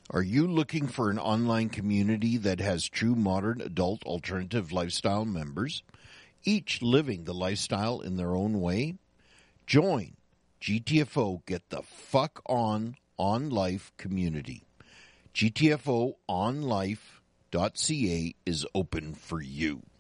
Are you looking for an online community that has true modern adult alternative lifestyle members, each living the lifestyle in their own way? Join GTFO Get the Fuck On Life community. GTFOonlife.ca is open for you.